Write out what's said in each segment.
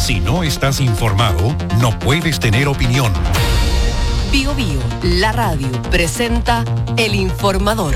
Si no estás informado, no puedes tener opinión. Bio Bio, la radio, presenta El Informador.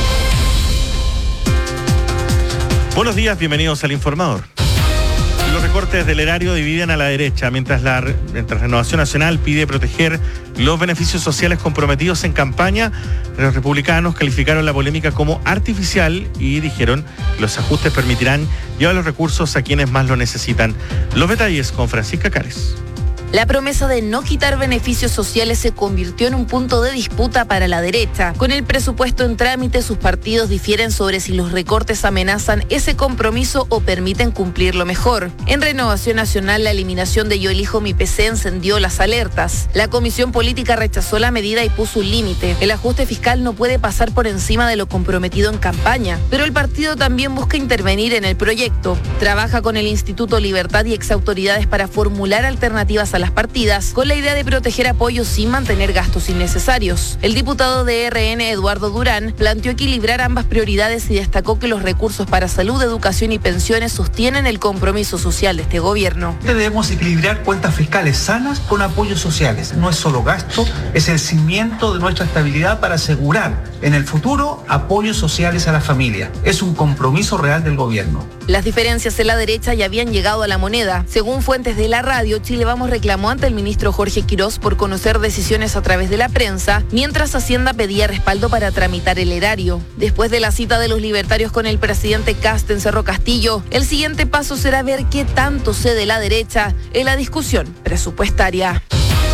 Buenos días, bienvenidos al Informador. Los recortes del erario dividen a la derecha, mientras Renovación Nacional pide proteger los beneficios sociales comprometidos en campaña. Los republicanos calificaron la polémica como artificial y dijeron que los ajustes permitirán llevar los recursos a quienes más lo necesitan. Los detalles con Francisca Cares. La promesa de no quitar beneficios sociales se convirtió en un punto de disputa para la derecha. Con el presupuesto en trámite, sus partidos difieren sobre si los recortes amenazan ese compromiso o permiten cumplirlo mejor. En Renovación Nacional, la eliminación de Yo Elijo Mi PC encendió las alertas. La Comisión Política rechazó la medida y puso un límite. El ajuste fiscal no puede pasar por encima de lo comprometido en campaña, pero el partido también busca intervenir en el proyecto. Trabaja con el Instituto Libertad y exautoridades para formular alternativas a las partidas, con la idea de proteger apoyos sin mantener gastos innecesarios. El diputado de RN, Eduardo Durán, planteó equilibrar ambas prioridades y destacó que los recursos para salud, educación y pensiones sostienen el compromiso social de este gobierno. Debemos equilibrar cuentas fiscales sanas con apoyos sociales. No es solo gasto, es el cimiento de nuestra estabilidad para asegurar en el futuro apoyos sociales a la familia. Es un compromiso real del gobierno. Las diferencias en la derecha ya habían llegado a la moneda. Según fuentes de la radio, Chile Vamos reclamó ante el ministro Jorge Quirós por conocer decisiones a través de la prensa, mientras Hacienda pedía respaldo para tramitar el erario. Después de la cita de los libertarios con el presidente Kast en Cerro Castillo, el siguiente paso será ver qué tanto cede la derecha en la discusión presupuestaria.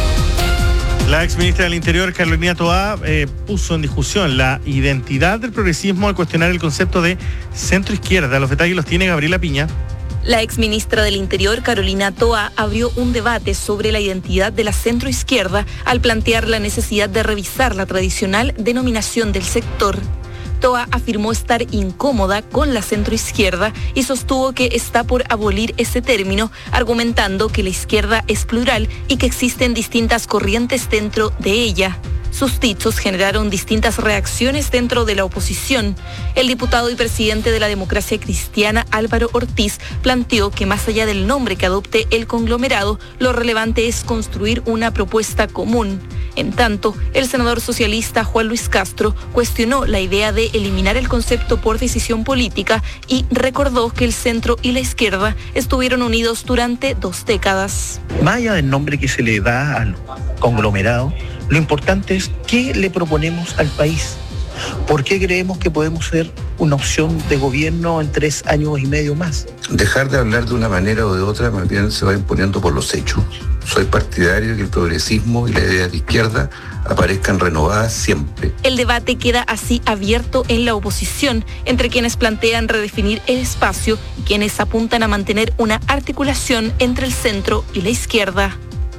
La exministra del Interior, Carolina Toá, puso en discusión la identidad del progresismo al cuestionar el concepto de centro-izquierda. Los detalles los tiene Gabriela Piña. La exministra del Interior, Carolina Toá, abrió un debate sobre la identidad de la centroizquierda al plantear la necesidad de revisar la tradicional denominación del sector. Toá afirmó estar incómoda con la centroizquierda y sostuvo que está por abolir ese término, argumentando que la izquierda es plural y que existen distintas corrientes dentro de ella. Sus dichos generaron distintas reacciones dentro de la oposición. El diputado y presidente de la Democracia Cristiana, Álvaro Ortiz, planteó que más allá del nombre que adopte el conglomerado, lo relevante es construir una propuesta común. En tanto, el senador socialista Juan Luis Castro cuestionó la idea de eliminar el concepto por decisión política y recordó que el centro y la izquierda estuvieron unidos durante 2 décadas. Más allá del nombre que se le da al conglomerado, lo importante es qué le proponemos al país. ¿Por qué creemos que podemos ser una opción de gobierno en 3 años y medio más? Dejar de hablar de una manera o de otra, más bien se va imponiendo por los hechos. Soy partidario de que el progresismo y la idea de izquierda aparezcan renovadas siempre. El debate queda así abierto en la oposición, entre quienes plantean redefinir el espacio y quienes apuntan a mantener una articulación entre el centro y la izquierda.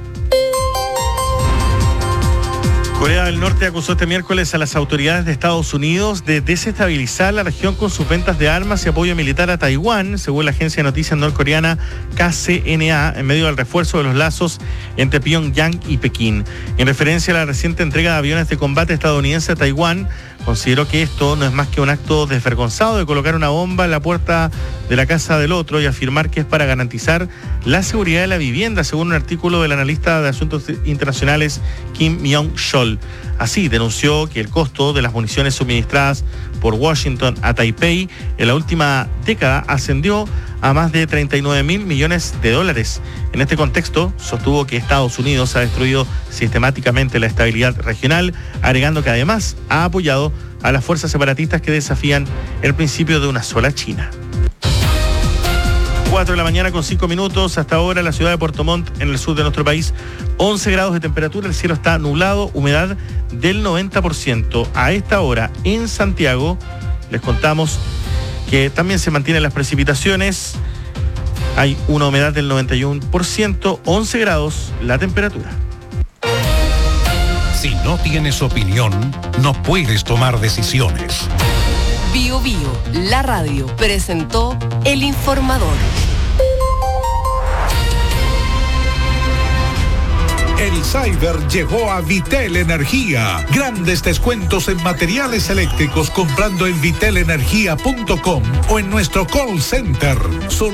Corea del Norte acusó este miércoles a las autoridades de Estados Unidos de desestabilizar la región con sus ventas de armas y apoyo militar a Taiwán, según la agencia de noticias norcoreana KCNA, en medio del refuerzo de los lazos entre Pyongyang y Pekín. En referencia a la reciente entrega de aviones de combate estadounidense a Taiwán, consideró que esto no es más que un acto desvergonzado de colocar una bomba en la puerta de la casa del otro y afirmar que es para garantizar la seguridad de la vivienda, según un artículo del analista de asuntos internacionales Kim Myong-chol. Así, denunció que el costo de las municiones suministradas por Washington a Taipei en la última década ascendió a más de 39.000 millones de dólares. En este contexto, sostuvo que Estados Unidos ha destruido sistemáticamente la estabilidad regional, agregando que además ha apoyado a las fuerzas separatistas que desafían el principio de una sola China. 4 de la mañana con 5 minutos. Hasta ahora la ciudad de Puerto Montt, en el sur de nuestro país, 11 grados de temperatura, el cielo está nublado, humedad del 90%. A esta hora en Santiago les contamos que también se mantienen las precipitaciones, hay una humedad del 91%, 11 grados la temperatura. Si no tienes opinión, no puedes tomar decisiones. Bio Bio, la radio, presentó El Informador. El Cyber llegó a Vitel Energía. Grandes descuentos en materiales eléctricos comprando en vitelenergia.com o en nuestro call center.